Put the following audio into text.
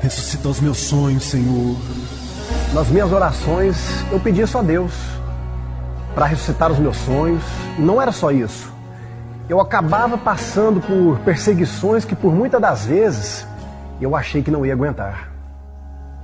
Ressuscita os meus sonhos, Senhor. Nas minhas orações, eu pedia só a Deus para ressuscitar os meus sonhos. Não era só isso. Eu acabava passando por perseguições que por muitas das vezes eu achei que não ia aguentar.